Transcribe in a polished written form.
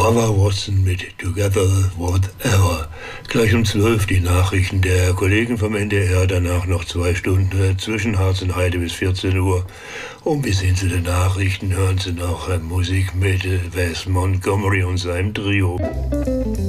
Brother Watson mit Together Whatever. Gleich um 12 die Nachrichten der Kollegen vom NDR, danach noch 2 Stunden zwischen Harz und Heide bis 14 Uhr. Und bis hin zu den Nachrichten hören Sie noch Musik mit Wes Montgomery und seinem Trio.